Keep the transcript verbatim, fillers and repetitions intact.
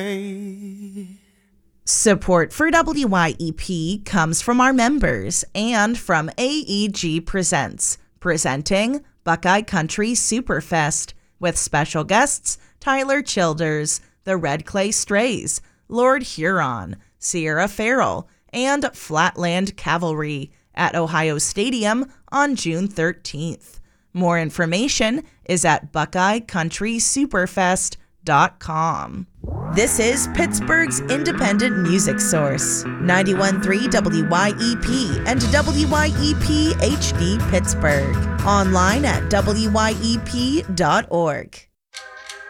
Support for W Y E P comes from our members and from A E G Presents, presenting Buckeye Country Superfest with special guests Tyler Childers, the Red Clay Strays, Lord Huron, Sierra Farrell, and Flatland Cavalry at Ohio Stadium on June thirteenth. More information is at buckeye country superfest dot com. This is Pittsburgh's independent music source, ninety-one point three W Y E P and W Y E P H D Pittsburgh. Online at W Y E P dot org.